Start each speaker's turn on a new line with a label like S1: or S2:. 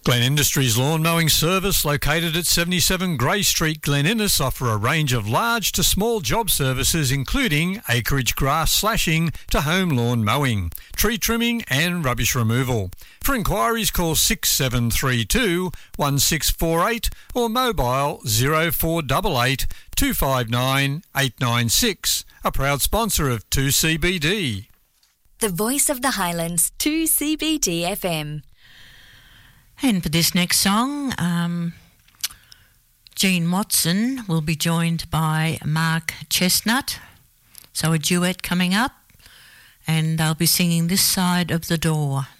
S1: Glen Industries Lawn Mowing Service, located at 77 Grey Street, Glen Innes, offer a range of large to small job services including acreage grass slashing to home lawn mowing, tree trimming and rubbish removal. For inquiries, call 6732 1648 or mobile 0488 259 896. A proud sponsor of 2CBD.
S2: The Voice of the Highlands, 2CBD FM.
S3: And for this next song, Gene Watson will be joined by Mark Chestnut. So a duet coming up, and they'll be singing This Side of the Door.